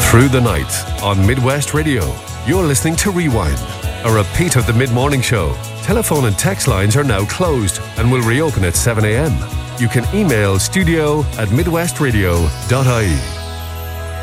through the night on Midwest Radio. You're listening to Rewind, a repeat of the mid-morning show. Telephone and text lines are now closed and will reopen at 7 a.m. You can email studio@midwestradio.ie.